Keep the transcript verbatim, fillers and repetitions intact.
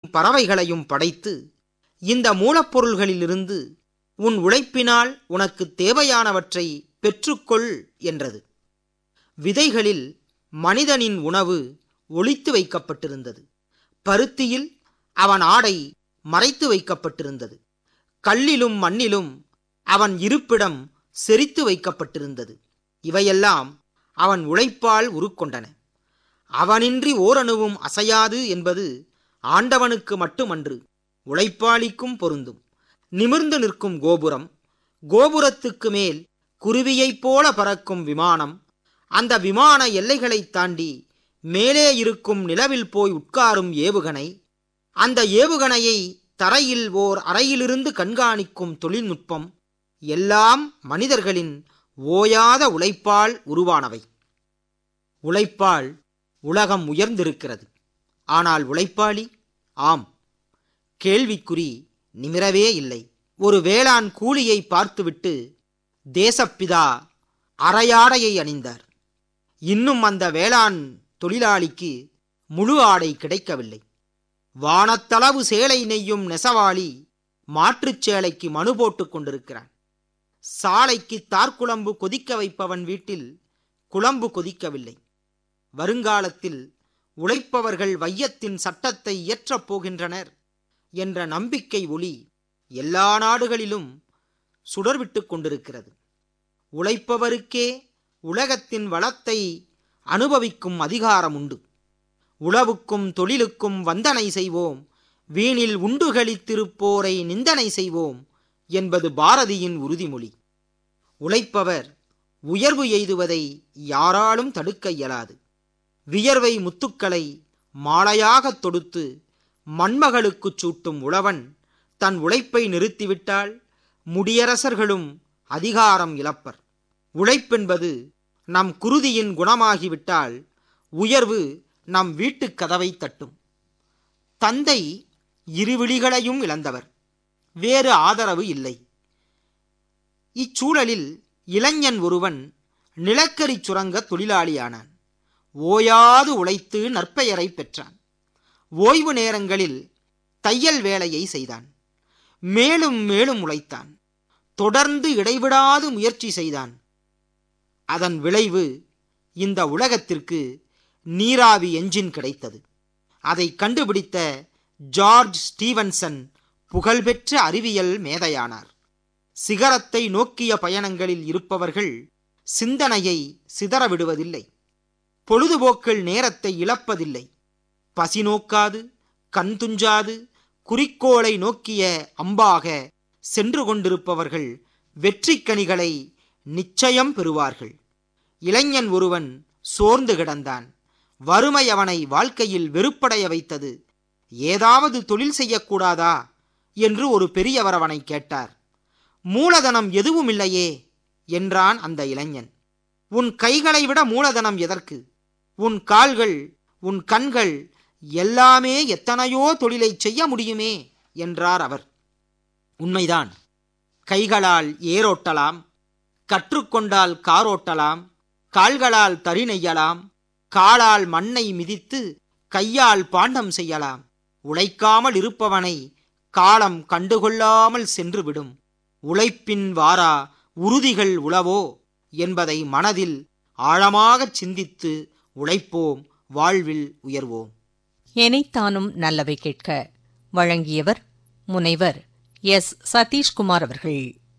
பறவைகளையும் படைத்து, இந்த மூலப்பொருள்களிலிருந்து உன் உழைப்பினால் உனக்கு தேவையானவற்றை பெற்றுக்கொள் என்றது. விதைகளில் மனிதனின் உணவு ஒளித்து வைக்கப்பட்டிருந்தது. பருத்தியில் அவன் ஆடை மறைத்து வைக்கப்பட்டிருந்தது. கல்லிலும் மண்ணிலும் அவன் இருப்பிடம் செறித்து வைக்கப்பட்டிருந்தது. இவையெல்லாம் அவன் உழைப்பால் உருக்கொண்டன. அவனின்றி ஓரணுவும் அசையாது என்பது ஆண்டவனுக்கு மட்டுமன்று, உழைப்பாளிக்கும் பொருந்தும். நிமிர்ந்து நிற்கும் கோபுரம், கோபுரத்துக்கு மேல் குருவியைப் போல பறக்கும் விமானம், அந்த விமான எல்லைகளை தாண்டி மேலே இருக்கும் நிலவில் போய் உட்காரும் ஏவுகணை, அந்த ஏவுகணையை தரையில் ஓர் அறையிலிருந்து கண்காணிக்கும் தொழில்நுட்பம், எல்லாம் மனிதர்களின் ஓயாத உழைப்பால் உருவானவை. உழைப்பால் உலகம் உயர்ந்திருக்கிறது. ஆனால் உழைப்பாளி? ஆம், கேள்விக்குறி நிமிரவே இல்லை. ஒரு வேளாண் கூலியை பார்த்துவிட்டு தேசப்பிதா அரையாடையை அணிந்தார். இன்னும் அந்த வேளாண் தொழிலாளிக்கு முழு ஆடை கிடைக்கவில்லை. வானத்தளவு சேலை நெய்யும் நெசவாளி மாற்றுச் சேலைக்கு மனு போட்டுக் கொண்டிருக்கிறான். சாலைக்கு தார்குழம்பு கொதிக்க வைப்பவன் வீட்டில் குழம்பு கொதிக்கவில்லை. வருங்காலத்தில் உழைப்பவர்கள் வையத்தின் சட்டத்தை இயற்றப் போகின்றனர் என்ற நம்பிக்கை ஒளி எல்லா நாடுகளிலும் சுடர்விட்டு கொண்டிருக்கிறது. உழைப்பவருக்கே உலகத்தின் வளத்தை அனுபவிக்கும் அதிகாரம் உண்டு. உழவுக்கும் தொழிலுக்கும் வந்தனை செய்வோம், வீணில் உண்டுகளித்திருப்போரை நிந்தனை செய்வோம் என்பது பாரதியின் உறுதிமொழி. உழைப்பவர் உயர்வு எய்துவதை யாராலும் தடுக்க இயலாது. வியர்வை முத்துக்களை மாலையாகத் தொடுத்து மண்மகளுக்குச் சூட்டும் உழவன் தன் உழைப்பை நிறுத்திவிட்டால் முடியரசர்களும் அதிகாரம் இழப்பர். உழைப்பென்பது நம் குருதியின் குணமாகிவிட்டால் உயர்வு நம் வீட்டுக் கதவை தட்டும். தந்தை இருவிழிகளையும் இழந்தவர். வேறு ஆதரவு இல்லை. இச்சூழலில் இளைஞன் ஒருவன் நிலக்கரி சுரங்க தொழிலாளியானான். ஓயாது உழைத்து நற்பெயரை பெற்றான். ஓய்வு நேரங்களில் தையல் வேலையை செய்தான். மேலும் மேலும் உழைத்தான். தொடர்ந்து இடைவிடாது முயற்சி செய்தான். அதன் விளைவு இந்த உலகத்திற்கு நீராவி என்ஜின் கிடைத்தது. அதை கண்டுபிடித்த ஜார்ஜ் ஸ்டீவன்சன் புகழ்பெற்ற அறிவியல் மேதையானார். சிகரத்தை நோக்கிய பயணங்களில் இருப்பவர்கள் சிந்தனையை சிதறவிடுவதில்லை. பொழுதுபோக்கில் நேரத்தை இழப்பதில்லை. பசி நோக்காது, கண் துஞ்சாது, குறிக்கோளை நோக்கிய அம்பாக சென்று கொண்டிருப்பவர்கள் வெற்றிக்கனிகளை நிச்சயம் பெறுவார்கள். இளைஞன் ஒருவன் சோர்ந்து கிடந்தான். வறுமை அவனை வாழ்க்கையில் வெறுப்படைய வைத்தது. ஏதாவது தொழில் செய்யக்கூடாதா என்று ஒரு பெரியவர் அவனை கேட்டார். மூலதனம் எதுவும் இல்லையே என்றான் அந்த இளைஞன். உன் கைகளை விட மூலதனம் எதற்கு? உன் கால்கள், உன் கண்கள் எல்லாமே எத்தனையோ தொழிலை செய்ய முடியுமே என்றார் அவர். உண்மைதான். கைகளால் ஏரோட்டலாம், கற்றுக்கொண்டால் காரோட்டலாம், கால்களால் தறி நெய்யலாம், காலால் மண்ணை மிதித்து கையால் பாண்டம் செய்யலாம். உழைக்காமல் இருப்பவனை காலம் கண்டுகொள்ளாமல் சென்றுவிடும். உழைப்பின் வாரா உறுதிகள் உளவோ என்பதை மனதில் ஆழமாகச் சிந்தித்து உழைப்போம், வாழ்வில் உயர்வோம். எனைத்தானும் நல்லவை கேட்க வழங்கியவர் முனைவர் எஸ் சதீஷ்குமார் அவர்கள்.